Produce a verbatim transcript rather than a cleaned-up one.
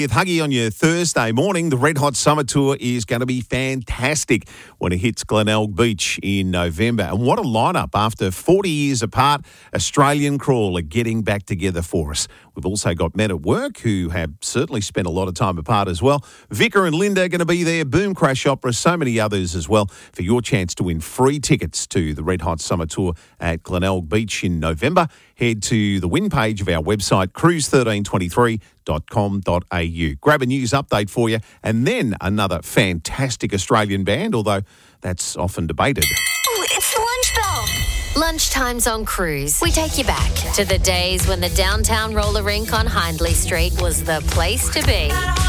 With Huggy on your Thursday morning, the Red Hot Summer Tour is going to be fantastic when it hits Glenelg Beach in November. And what a lineup. After forty years apart, Australian Crawl are getting back together for us. We've also got Men at Work, who have certainly spent a lot of time apart as well. Vicar and Linda are going to be there, Boom Crash Opera, so many others as well, for your chance to win free tickets to the Red Hot Summer Tour at Glenelg Beach in November. Head to the win page of our website, cruise one three two three dot com dot a u. Grab a news update for you, and then another fantastic Australian band, although that's often debated. Oh, it's the lunch bell. Lunchtime's on Cruise. We take you back to the days when the downtown roller rink on Hindley Street was the place to be.